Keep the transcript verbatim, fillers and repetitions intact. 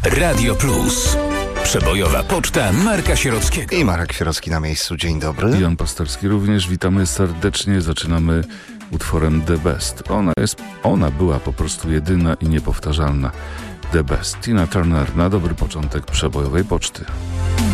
Radio Plus. Przebojowa poczta Marka Sierockiego. I Marek Sierocki na miejscu. Dzień dobry. Jan Pastorski również. Witamy serdecznie. Zaczynamy utworem The Best. Ona jest, ona była po prostu jedyna i niepowtarzalna. The Best. Tina Turner na dobry początek przebojowej poczty.